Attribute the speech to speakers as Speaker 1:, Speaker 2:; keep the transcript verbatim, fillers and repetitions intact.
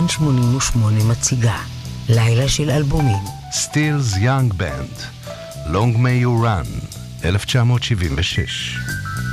Speaker 1: שמונים ושמונה מציגה לילה של אלבומים.
Speaker 2: Steel's Young Band, Long May You Run, אלף תשע מאות שבעים ושש.